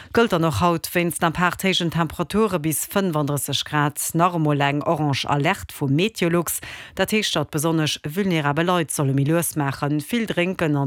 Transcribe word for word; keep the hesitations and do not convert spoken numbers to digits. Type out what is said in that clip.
Gëlt er noch haut wennst an partegen Temperature bis fünfunddreißig Grad normal eng Orange Alert vu Meteorlux, dat Teestat besonnech vulnerable Leiit solle mi losmachen, viel trinken an